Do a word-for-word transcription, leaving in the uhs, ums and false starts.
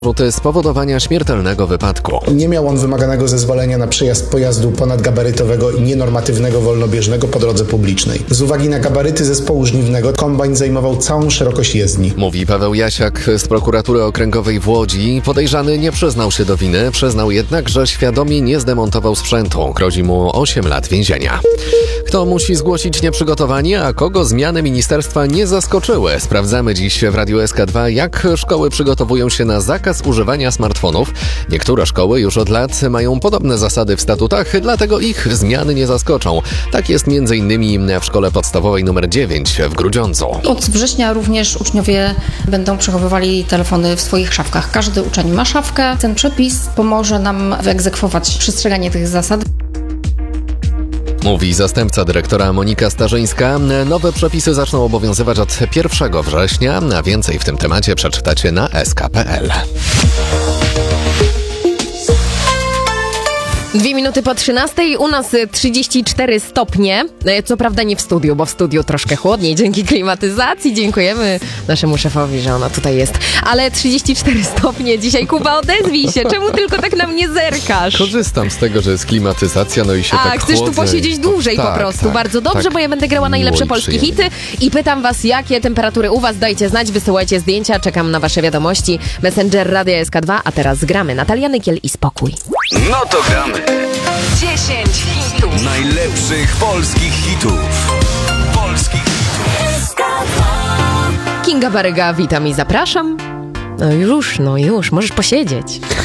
Zarzuty spowodowania śmiertelnego wypadku. Nie miał on wymaganego zezwolenia na przejazd pojazdu ponadgabarytowego i nienormatywnego wolnobieżnego po drodze publicznej. Z uwagi na gabaryty zespołu żniwnego kombajn zajmował całą szerokość jezdni. Mówi Paweł Jasiak z prokuratury okręgowej w Łodzi. Podejrzany nie przyznał się do winy, przyznał jednak, że świadomie nie zdemontował sprzętu. Grozi mu osiem lat więzienia. Kto musi zgłosić nieprzygotowanie, a kogo zmiany ministerstwa nie zaskoczyły? Sprawdzamy dziś w Radiu S K dwa, jak szkoły przygotowują się na zakaz używania smartfonów. Niektóre szkoły już od lat mają podobne zasady w statutach, dlatego ich zmiany nie zaskoczą. Tak jest między innymi w szkole podstawowej numer dziewięć w Grudziądzu. Od września również uczniowie będą przechowywali telefony w swoich szafkach. Każdy uczeń ma szafkę. Ten przepis pomoże nam wyegzekwować przestrzeganie tych zasad. Mówi zastępca dyrektora Monika Starzyńska. Nowe przepisy zaczną obowiązywać od pierwszego września, a więcej w tym temacie przeczytacie na s k kropka p l. Dwie minuty po trzynastej, u nas trzydzieści cztery stopnie, co prawda nie w studiu, bo w studiu troszkę chłodniej dzięki klimatyzacji. Dziękujemy naszemu szefowi, że ona tutaj jest. Ale trzydzieści cztery stopnie dzisiaj. Kuba, odezwij się, czemu tylko tak na mnie zerkasz? Korzystam z tego, że jest klimatyzacja, no i się A, tak chcesz chłodzę. tu posiedzieć dłużej tak, po prostu. tak, Bardzo dobrze, tak. bo ja będę grała najlepsze polskie hity i pytam was, jakie temperatury u was. Dajcie znać, wysyłajcie zdjęcia, czekam na wasze wiadomości. Messenger Radia S K dwa, a teraz gramy. Natalia Nykiel i Spokój. No to gramy. dziesięć hitów. Najlepszych polskich hitów. Polskich hitów. Kinga Baryga, witam i zapraszam. No już, no już, możesz posiedzieć.